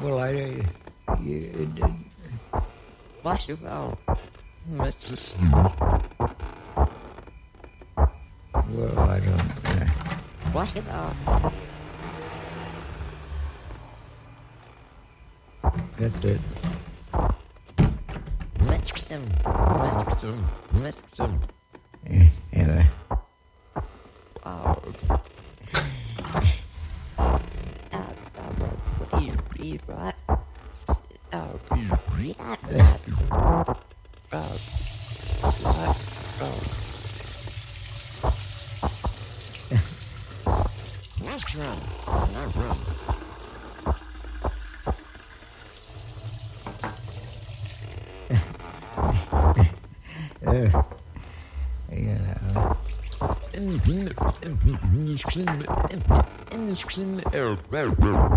Well, Bless you, well, Mr. well, I don't. Bless you, well. That's it. Mr. Sim. Mr. Sim. Mr. Sim. Anyway. What do you read, right? Read that. That's wrong. Not wrong. Yeah.